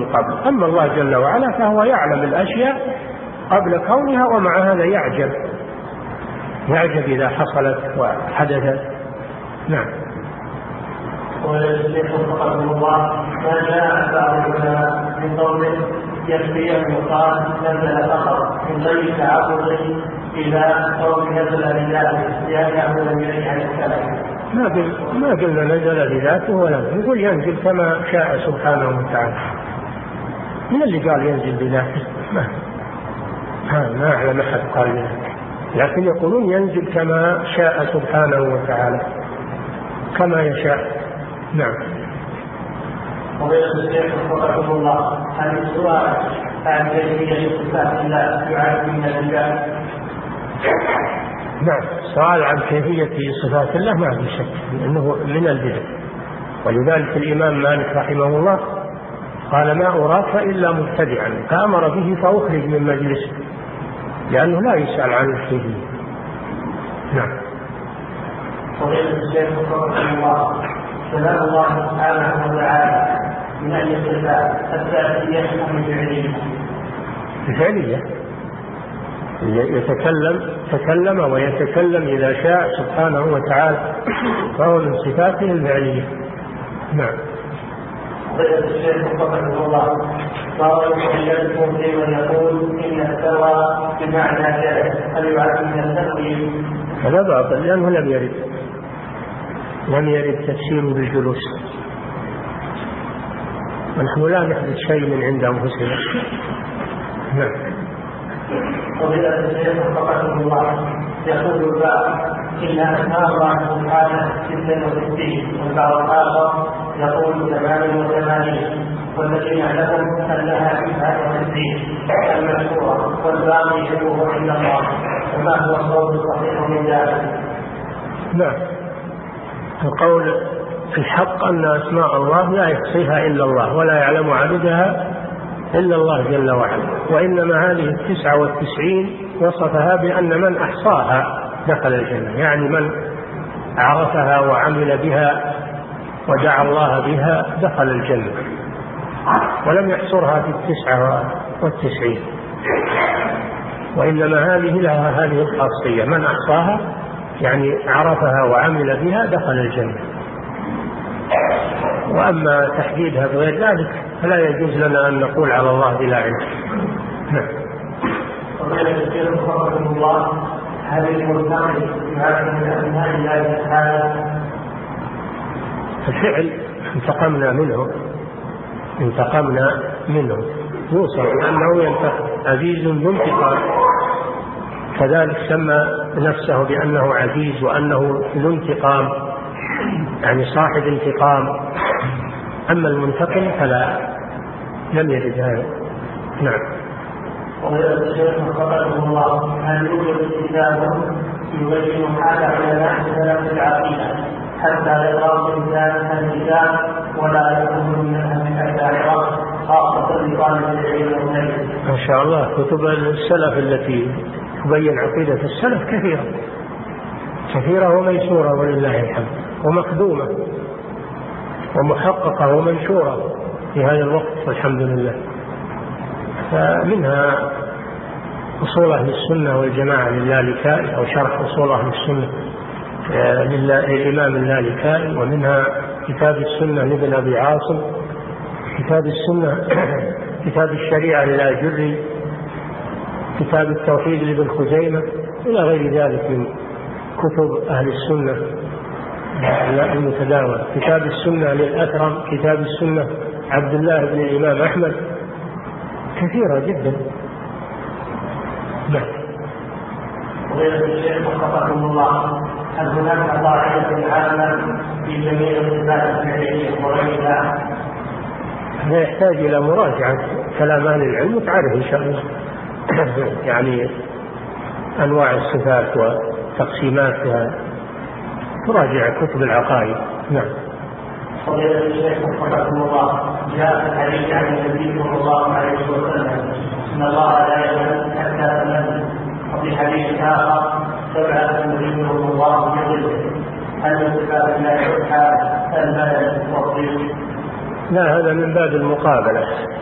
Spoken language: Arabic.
قبل. أما الله جل وعلا فهو يعلم الأشياء قبل كونها، ومع هذا يعجب إذا حصلت وحدثت. نعم. والشيخ وفقه الله ما جاء بعضنا من قوله يكفي أن يقال نزل فقط من غير تعرض إلى قول نزل لذاته لأنه لم يرد عن السلف. ما قلنا نزل لذاته ولا نقول ينزل كما شاء سبحانه وتعالى. من اللي قال ينزل بذاته؟ ما أعلم أحد قال ذلك، لكن يقولون ينزل كما شاء سبحانه وتعالى كما يشاء. نعم. وبين الشيخ وفقه الله هل السؤال عن كيفية صفات الله يعد من البدع؟ نعم، السؤال عن كيفية صفات الله ما في شك أنه من البدع، ولذلك الإمام مالك رحمه الله قال ما أراك إلا مبتدعا، فأمر به فأخرج من مجلسه لأنه لا يسأل عن الكيفية. نعم. وبين الشيخ وفقه الله سلام الله سبحانه وتعالى من أي صفات الذاتية أم الفعلية؟ تكلم ويتكلم إذا شاء سبحانه وتعالى، فهو من صفاته الفعلية. نعم. وبين الشيخ وفقه الله قال يكون فيمن يقول إن استوى بمعنى جلس، هل يعد من التأويل؟ هذا باطل لأنه لم يرد تفسير بالجلوس، ونحن لا نحدث شيء من عند أنفسنا. نعم. وبدأ الشيخ وفقه الله يقول البعض إن أسماء الله سبحانه 66 والبعض الآخر يقول 88 والذي يعلم أنها 99 المشهورة والباقي يدور عند الله، وما هو الصوت الصحيح من ذلك؟ نعم، القول الحق أن أسماء الله لا يحصيها إلا الله ولا يعلم عددها إلا الله جل وعلا، وإنما هذه 99 وصفها بأن من أحصاها دخل الجنة، يعني من عرفها وعمل بها ودعا الله بها دخل الجنة، ولم يحصرها في 99، وإنما هذه لها هذه الخاصية، من أحصاها يعني عرفها وعمل بها دخل الجنة. وأما تحديدها بغير ذلك فلا يجوز لنا أن نقول على الله بلا علم. نعم. وقال الشيخ رحمه الله هل المرتقي يعد من أسماء الله تعالى؟ الفعل انتقمنا منه يوصف بأنه ينتقم، عزيز ذو انتقام، كذلك سمى نفسه بأنه عزيز وأنه ذو انتقام، يعني صاحب انتقام. أما المنتقم فلا، لم يرد هذا. نعم. وقال الشيخ رحمه الله هل يوجد كتاب يبين حال علماء سلف العقيدة حتى يقرأ الإنسان الكتاب ولا يكون من الأشاعرة خاصة لطالب العلم والعلم؟ ما شاء الله، كتب السلف التي تبين عقيدة السلف كثيرة وميسورة ولله الحمد، ومخدومة ومحققة ومنشورة في هذا الوقت والحمد لله. فمنها أصول أهل السنة والجماعة للالكائي، أو شرح أصول أهل السنة للإمام اللالكائي، ومنها كتاب السنة لابن أبي عاصم، كتاب السنة كتاب الشريعة للآجري، كتاب التوحيد لابن خزيمة، إلى غير ذلك من كتب أهل السنة المتداولة. كتاب السنة للأثرم، كتاب السنة عبد الله بن الإمام أحمد، كثيرة جدا. نعم. وغير الشيخ وفقه الله هل هناك قاعدة عامة في جميع الصفات الفعلية وغيرها؟ هذا يحتاج إلى مراجعة كلام أهل العلم وتعرف إن شاء الله يعني أنواع الصفات وتقسيماتها، تراجع كتب العقائد. نعم. وغير الشيخ وفقه الله جاء الحديث عن النبي صلى الله عليه وسلم إن الله لا يزال حتى تمنى، وفي حديث آخر 7 يظلهم الله بظله، هل من صفات الله سبحانه الملل والظل؟ لا، هذا من باب المقابلة.